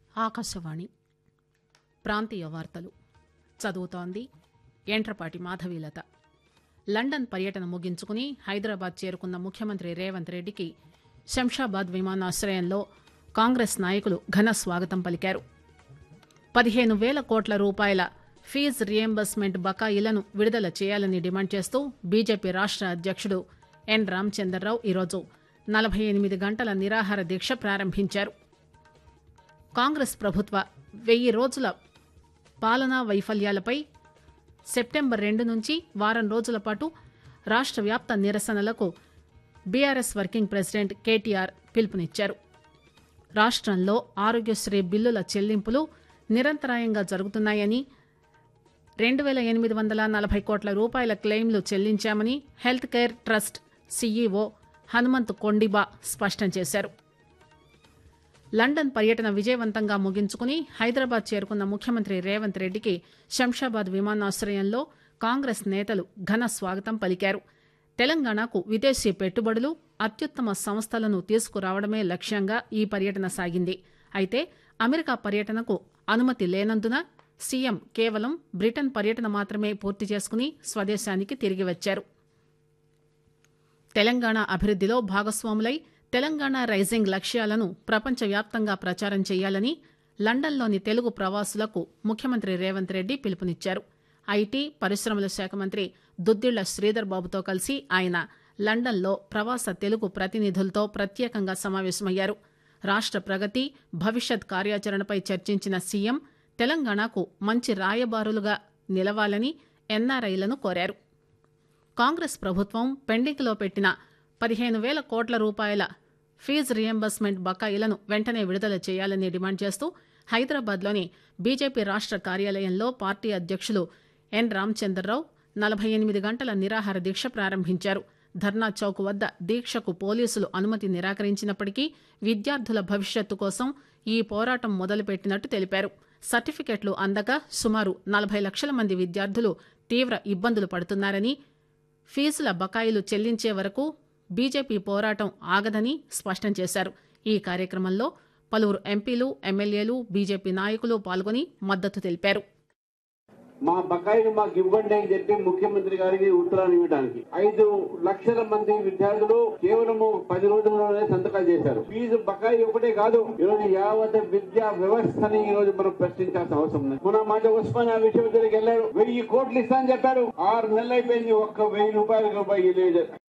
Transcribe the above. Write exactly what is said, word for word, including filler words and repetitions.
ఆకాశవాణి ప్రాంతీయ వార్తలు చదువుతోంది యంట్రపాటి మాధవీలత. లండన్ పర్యటన ముగించుకుని హైదరాబాద్ చేరుకున్న ముఖ్యమంత్రి రేవంత్ రెడ్డికి శంషాబాద్ విమానాశ్రయంలో కాంగ్రెస్ నాయకులు ఘన స్వాగతం పలికారు. పదిహేను వేల కోట్ల రూపాయల ఫీజు రియంబర్స్మెంట్ బకాయిలను విడుదల చేయాలని డిమాండ్ చేస్తూ బీజేపీ రాష్ట అధ్యక్షుడు ఎన్ రామచందర్రావు ఈరోజు నలభై ఎనిమిది గంటల నిరాహార దీక్ష ప్రారంభించారు. కాంగ్రెస్ ప్రభుత్వ వెయ్యి రోజుల పాలనా వైఫల్యాలపై సెప్టెంబర్ రెండు నుంచి వారం రోజుల పాటు రాష్ట వ్యాప్త నిరసనలకు బీఆర్ఎస్ వర్కింగ్ ప్రెసిడెంట్ కేటీఆర్ పిలుపునిచ్చారు. రాష్టంలో ఆరోగ్యశ్రీ బిల్లుల చెల్లింపులు నిరంతరాయంగా జరుగుతున్నాయని, రెండు వేల ఎనిమిది వందల నలభై కోట్ల రూపాయల క్లెయిమ్లు చెల్లించామని health care trust CEO Hanumanth Kondiba స్పష్టం చేశారు. లండన్ పర్యటన విజయవంతంగా ముగించుకుని హైదరాబాద్ చేరుకున్న ముఖ్యమంత్రి రేవంత్ రెడ్డికి శంషాబాద్ విమానాశ్రయంలో కాంగ్రెస్ నేతలు ఘన స్వాగతం పలికారు. తెలంగాణకు విదేశీ పెట్టుబడులు, అత్యుత్తమ సంస్థలను తీసుకురావడమే లక్ష్యంగా ఈ పర్యటన సాగింది. అయితే అమెరికా పర్యటనకు అనుమతి లేనందున సీఎం కేవలం బ్రిటన్ పర్యటన మాత్రమే పూర్తి చేసుకుని స్వదేశానికి తిరిగి వచ్చారు. తెలంగాణ అభివృద్దిలో భాగస్వాములై తెలంగాణ రైజింగ్ లక్ష్యాలను ప్రపంచవ్యాప్తంగా ప్రచారం చేయాలని లండన్లోని తెలుగు ప్రవాసులకు ముఖ్యమంత్రి రేవంత్ రెడ్డి పిలుపునిచ్చారు. ఐటీ, పరిశ్రమల శాఖ మంత్రి దుద్దిళ్ల శ్రీధర్ బాబుతో కలిసి ఆయన లండన్లో ప్రవాస తెలుగు ప్రతినిధులతో ప్రత్యేకంగా సమావేశమయ్యారు. రాష్ట ప్రగతి, భవిష్యత్ కార్యాచరణపై చర్చించిన సీఎం తెలంగాణకు మంచి రాయబారులుగా నిలవాలని ఎన్ఆర్ఐలను కోరారు. కాంగ్రెస్ ప్రభుత్వం పెండింగ్లో పెట్టిన పదిహేను వేల కోట్ల రూపాయల ఫీజు రియంబర్స్మెంట్ బకాయిలను వెంటనే విడుదల చేయాలని డిమాండ్ చేస్తూ హైదరాబాద్లోని బీజేపీ రాష్ట కార్యాలయంలో పార్టీ అధ్యక్షులు ఎన్ రామచందర్రావు నలభై ఎనిమిది గంటల నిరాహార దీక్ష ప్రారంభించారు. ధర్నా చౌక్ వద్ద దీక్షకు పోలీసులు అనుమతి నిరాకరించినప్పటికీ విద్యార్థుల భవిష్యత్తు కోసం ఈ పోరాటం మొదలుపెట్టినట్టు తెలిపారు. సర్టిఫికెట్లు అందక సుమారు నలభై లక్షల మంది విద్యార్థులు తీవ్ర ఇబ్బందులు పడుతున్నారని, ఫీజుల బకాయిలు చెల్లించే వరకు బీజేపీ పోరాటం ఆగదని స్పష్టం చేశారు. ఈ కార్యక్రమంలో పలువురు ఎంపీలు, ఎమ్మెల్యేలు, బీజేపీ నాయకులు పాల్గొని మద్దతు తెలిపారు. మా బకాయిలు మాకు ఇవ్వండి అని చెప్పి ముఖ్యమంత్రి గారికి ఉత్తరాన్ని ఇవ్వడానికి ఐదు లక్షల మంది విద్యార్థులు కేవలము పది రోజుల్లోనే సంతకాలు చేశారు. ఫీజు బకాయి ఒకటే కాదు, ఈరోజు యావత్ విద్యా వ్యవస్థని ఈ రోజు మనం ప్రశ్నించాల్సిన అవసరం ఉంది. మన మాట ఉస్మానియా విశ్వవిద్యాలయానికి వెళ్ళారు, వెయ్యి కోట్లు ఇస్తా అని చెప్పారు. ఆరు నెలలు అయిపోయింది, ఒక్క వెయ్యి రూపాయల రూపాయి లేదు.